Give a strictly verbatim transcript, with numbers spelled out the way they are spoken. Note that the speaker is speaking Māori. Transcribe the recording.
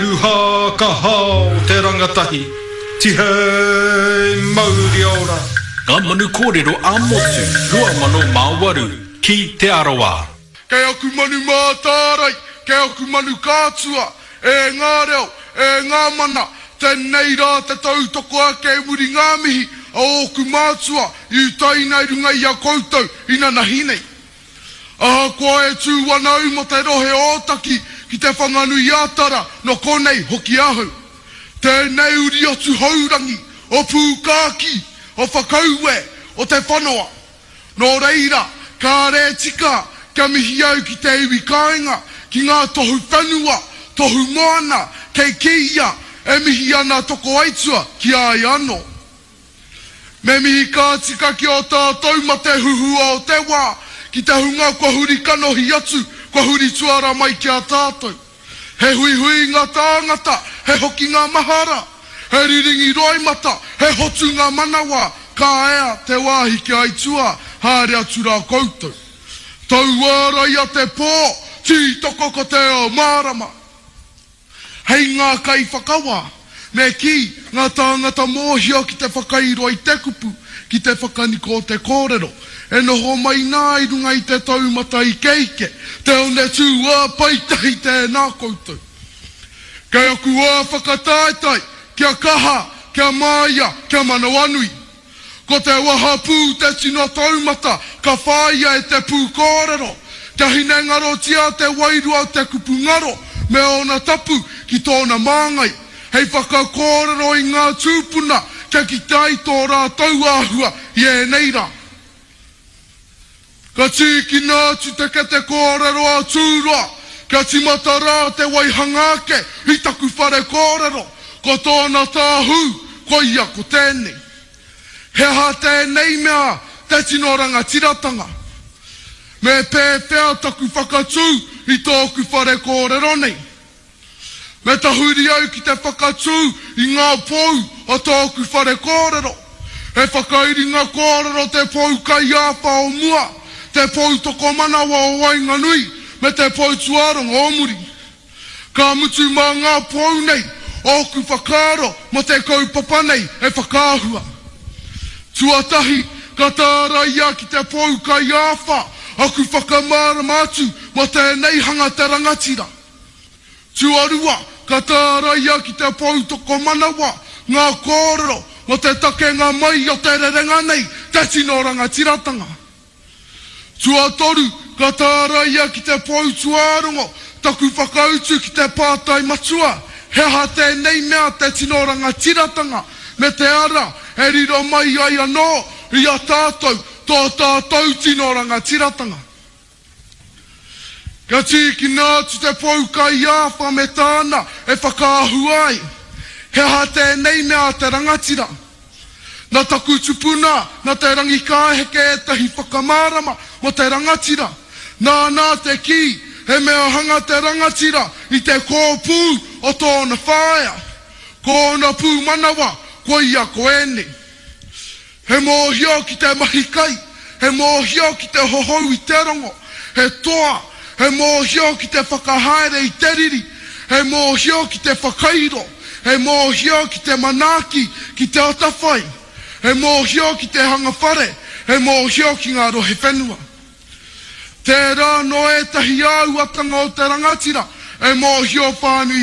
Uha ka hao te rangatahi, tihei mauri ora. Ngā manu kōrero a motu, rua mano māwaru, ki te arawa. Kei aku manu mātārai, kei aku manu kātua, e ngā reo, e ngā mana, tēnei rā te tautoko a kei muri ngā mihi, a oku mātua, i utai nei runga i a koutou, ina nahi nei. Aha koa e tū wanau mo te rohe ōtaki, ki te whanganui ātara, no konei hoki ahu. Tēnei uri atu haurangi, o pūkāki, o whakaue, o te whanoa. Nō reira, ka re tika, ka mihi au ki te iwi kāinga, ki ngā tohu whanua, tohu moana, kei kia, e mihi ana toko aitua, ki ai ano. Me mihi ka tika ki o tātou ma te huhua o te wā, ki te hunga kua huri kanohi atu, kua huri tuara mai ki a tātou. He hui hui ngā tāngata, he hoki ngā mahara, he riringi roimata, he hotu ngā manawa, ka ea te wāhi ki aitua, haere atu rā koutou. Tau wāra ia te pō, tī toko ko te o mārama. Hei ngā kai whakawa, me ki ngā tāngata mōhia ki te whakairo i te kupu, ki te whakaniko te kōrero. E noho mai nā i runga i te taumata i keike, te one tū ā paitahi tēnā koutou. Kei aku ā whakataetai, kia kaha, kia māia, kia manawanui. Ko te waha pū te tino taumata, ka whāia e te pū kōrero. Kia hine ngaro tia te wairu au te kupu ngaro, me ona tapu ki tōna māngai. Hei whakakōrero i ngā tūpuna, kia ki tai tō rā tauāhua i e neira. Ka tīki nātu te ke te kōrero a tūroa, ka timata rā te waihangake, i taku whare kōrero, ko tōna tāhu, ko ia ko tēnei. He ha tēnei mea, te tino rangatiratanga. Me pēpea taku whakatū, i tōku whare kōrero nei. Me tahuri au ki te whakatū, i ngā pou, a tōku whare kōrero. He whakairi ngā kōrero te pou kai āwha o mua, te pou toko manawa o Wainganui, me te pou tuaranga o muri. Ka mutu mā ngā pou nei, oku whakaro, mo te kaupapa nei, e whakāhua. Tuatahi, ka tāra ia ki te pou kai āwha, aku whakamara mātu, mo te nei hanga te rangatira. Tuarua, ka tāra ia ki te pou toko manawa, ngā kōrero, mo te takenga mai o te rerenga nei, te tino rangatiratanga. Tua toru, ka tāra ia ki te pou tuarongo, taku whakautu ki te pātai matua, he ha tēnei mea te tino rangatiratanga, me te ara, e riro mai ai anō, i a tātou, tō tātou tino rangatiratanga. Ka tīki nātu te pou kai āwha me tāna, e whakāhuai, he ha tēnei mea te rangatira. Nā taku tupuna, nā te rangi kāheke e tahi whakamārama, mo te rangatira. Nā nā te ki, he mea hanga te rangatira, i te kōpū o tōna whāia. Kōna pū manawa, ko ia ko ene. He mōhio ki te mahikai, he mōhio ki te hohou i te rongo, he toa, he mōhio ki te whakahaere i te riri, he mōhio ki te whakairo, he mōhio ki te manaki, ki te atawhai. He mōhio ki te hangawhare, he mōhio ki ngā rohe whenua. Tērā no e tahi au atanga o te rangatira, e mōhio whānui